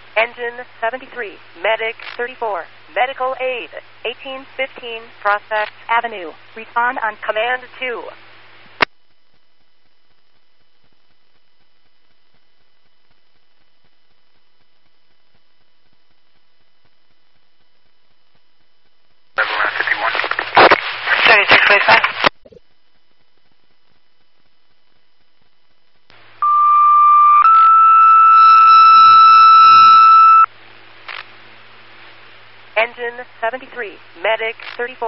Engine 73, Medic 34, Medical Aid 1815 Prospect Avenue. Respond on Command 2. Level 51. 3645. Engine 73, Medic 34.